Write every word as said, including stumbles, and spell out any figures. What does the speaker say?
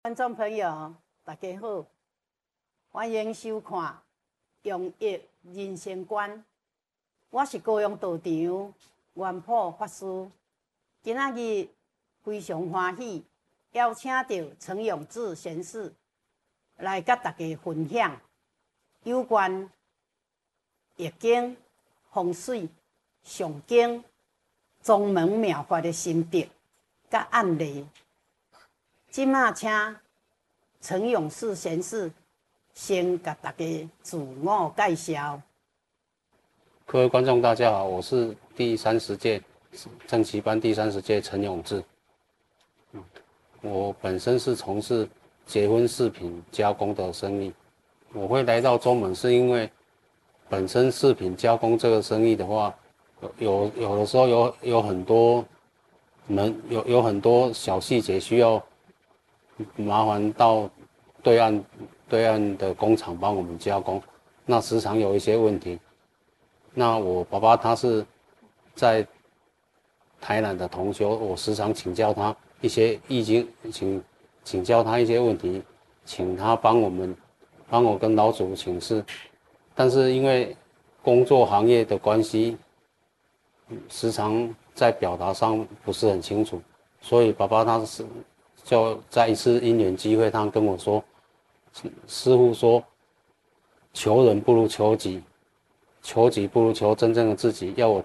观众朋友，大家好，欢迎收看《用益人生观》。我是高雄道场元普法师。今仔日非常欢喜，邀请到陈永志贤士来甲大家分享有关易经、风水、上经、宗门妙法的心得甲案例。即马请陈永士贤士先甲大家自我介绍。 各位观众，大家好，我是第三十届正期班第三十届陈永志。嗯，我本身是从事结婚饰品加工的生意。我会来到中门，是因为本身饰品加工这个生意的话，有有有的时候有有很多门有有很多小细节需要麻烦到对岸对岸的工厂帮我们加工，那时常有一些问题。那我爸爸他是在台南的同修，我时常请教他一些易经，请请教他一些问题，请他帮我们帮我跟老祖请示。但是因为工作行业的关系，时常在表达上不是很清楚，所以爸爸他是就在一次因缘机会，他跟我说，师父说，求人不如求己。求己不如求真正的自己，要我